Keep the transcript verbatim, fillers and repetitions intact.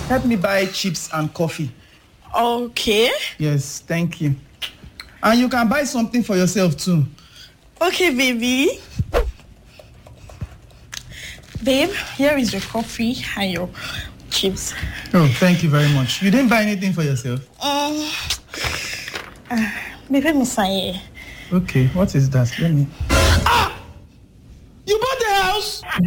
help me buy chips and coffee. Okay. Yes, thank you. And you can buy something for yourself too. Okay, baby. Babe, here is your coffee and your chips. Oh, thank you very much. You didn't buy anything for yourself? Um, uh, baby, Miss Aye. Okay, what is that? Let me...